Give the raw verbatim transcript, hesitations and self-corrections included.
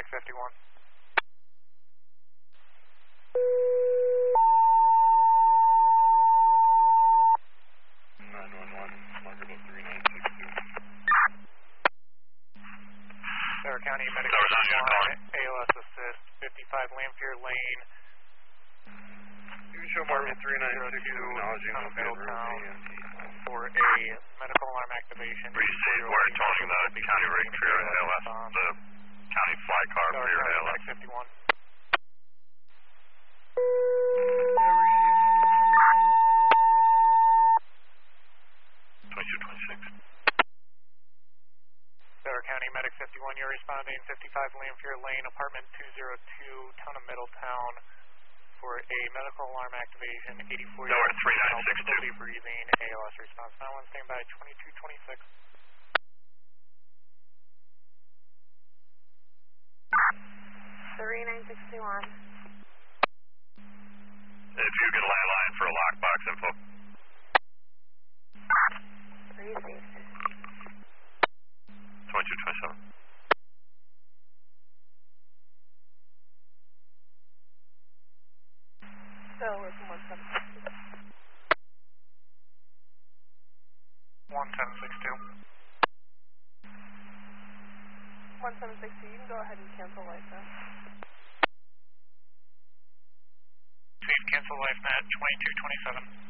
Medic fifty-one. nine one one, markable three nine six two. Bear County Medic fifty-one, A L S assist, fifty-five Lamphere Lane. You can show markable three nine six two, acknowledging Town of located route Middletown A M T. for a medical alarm activation. Receive, we're toning the county rig for your A L S, the county fly car for your A L S. Medic fifty-one. twenty-two twenty-six. Bear County Medic fifty-one, you're responding fifty-five Lamphere Lane, apartment two oh two, Town of Middletown, for a medical alarm activation, eighty-four year old three nine six two. difficulty breathing, A L S response. nine one standby, twenty-two twenty-six. three nine six two on. If you get a landline for a lockbox info. Receive. twenty-two twenty-seven. So we're from one seven six two. one ten six two. one seven six two, you can go ahead and cancel license. Chief, cancel life net, twenty-two twenty-seven.